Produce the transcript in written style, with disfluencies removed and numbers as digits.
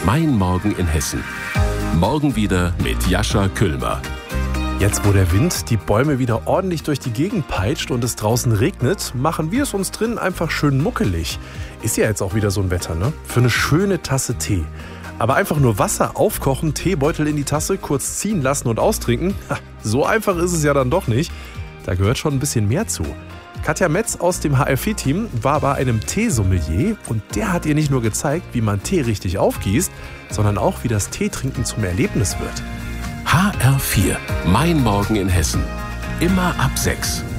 Mein Morgen in Hessen. Morgen wieder mit Jascha Küllmer. Jetzt, wo der Wind die Bäume wieder ordentlich durch die Gegend peitscht und es draußen regnet, machen wir es uns drin einfach schön muckelig. Ist ja jetzt auch wieder so ein Wetter, ne? Für eine schöne Tasse Tee. Aber einfach nur Wasser aufkochen, Teebeutel in die Tasse, kurz ziehen lassen und austrinken, so einfach ist es ja dann doch nicht. Da gehört schon ein bisschen mehr zu. Katja Metz aus dem HRV-Team war bei einem Teesommelier und der hat ihr nicht nur gezeigt, wie man Tee richtig aufgießt, sondern auch, wie das Teetrinken zum Erlebnis wird. HR4, Mein Morgen in Hessen. Immer ab 6.